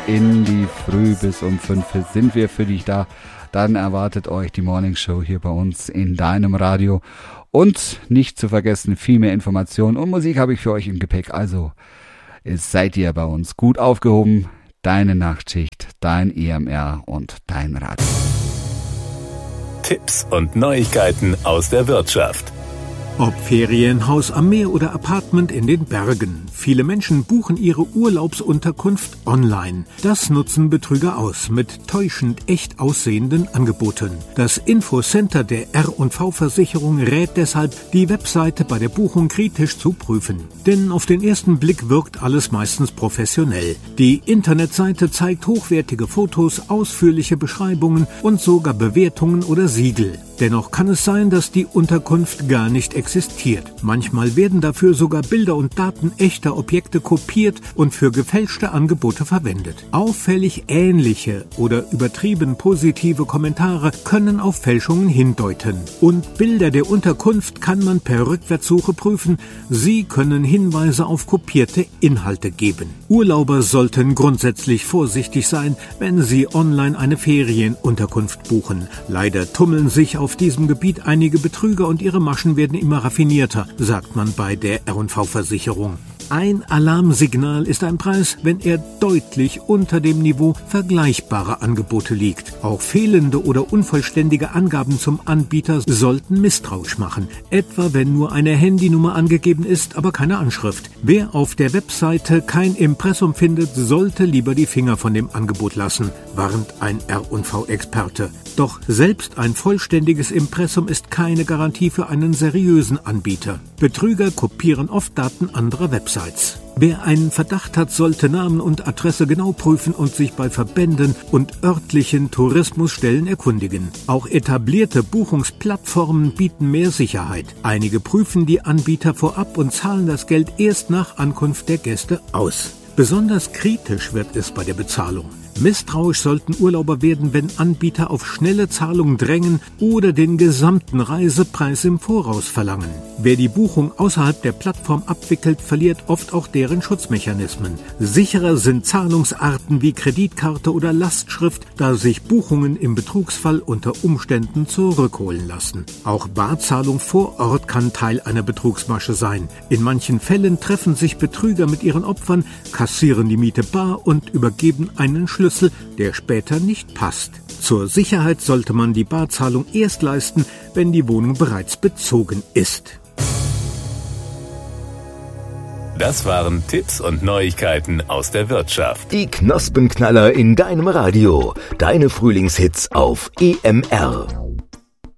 in die Früh. Bis um 5 sind wir für dich da. Dann erwartet euch die Morning Show hier bei uns in deinem Radio. Und nicht zu vergessen, viel mehr Informationen und Musik habe ich für euch im Gepäck. Also seid ihr bei uns gut aufgehoben. Deine Nachtschicht, dein EMR und dein Radio. Tipps und Neuigkeiten aus der Wirtschaft. Ob Ferienhaus am Meer oder Apartment in den Bergen. Viele Menschen buchen ihre Urlaubsunterkunft online. Das nutzen Betrüger aus mit täuschend echt aussehenden Angeboten. Das Infocenter der R&V-Versicherung rät deshalb, die Webseite bei der Buchung kritisch zu prüfen. Denn auf den ersten Blick wirkt alles meistens professionell. Die Internetseite zeigt hochwertige Fotos, ausführliche Beschreibungen und sogar Bewertungen oder Siegel. Dennoch kann es sein, dass die Unterkunft gar nicht existiert. Manchmal werden dafür sogar Bilder und Daten echter Objekte kopiert und für gefälschte Angebote verwendet. Auffällig ähnliche oder übertrieben positive Kommentare können auf Fälschungen hindeuten. Und Bilder der Unterkunft kann man per Rückwärtssuche prüfen. Sie können Hinweise auf kopierte Inhalte geben. Urlauber sollten grundsätzlich vorsichtig sein, wenn sie online eine Ferienunterkunft buchen. Leider tummeln sich auf diesem Gebiet einige Betrüger und ihre Maschen werden immer raffinierter, sagt man bei der R&V-Versicherung. Ein Alarmsignal ist ein Preis, wenn er deutlich unter dem Niveau vergleichbarer Angebote liegt. Auch fehlende oder unvollständige Angaben zum Anbieter sollten misstrauisch machen, etwa wenn nur eine Handynummer angegeben ist, aber keine Anschrift. Wer auf der Webseite kein Impressum findet, sollte lieber die Finger von dem Angebot lassen, warnt ein R&V-Experte. Doch selbst ein vollständiges Impressum ist keine Garantie für einen seriösen Anbieter. Betrüger kopieren oft Daten anderer Websites. Wer einen Verdacht hat, sollte Namen und Adresse genau prüfen und sich bei Verbänden und örtlichen Tourismusstellen erkundigen. Auch etablierte Buchungsplattformen bieten mehr Sicherheit. Einige prüfen die Anbieter vorab und zahlen das Geld erst nach Ankunft der Gäste aus. Besonders kritisch wird es bei der Bezahlung. Misstrauisch sollten Urlauber werden, wenn Anbieter auf schnelle Zahlungen drängen oder den gesamten Reisepreis im Voraus verlangen. Wer die Buchung außerhalb der Plattform abwickelt, verliert oft auch deren Schutzmechanismen. Sicherer sind Zahlungsarten wie Kreditkarte oder Lastschrift, da sich Buchungen im Betrugsfall unter Umständen zurückholen lassen. Auch Barzahlung vor Ort kann Teil einer Betrugsmasche sein. In manchen Fällen treffen sich Betrüger mit ihren Opfern, kassieren die Miete bar und übergeben einen Schlüssel, der später nicht passt. Zur Sicherheit sollte man die Barzahlung erst leisten, wenn die Wohnung bereits bezogen ist. Das waren Tipps und Neuigkeiten aus der Wirtschaft. Die Knospenknaller in deinem Radio. Deine Frühlingshits auf EMR.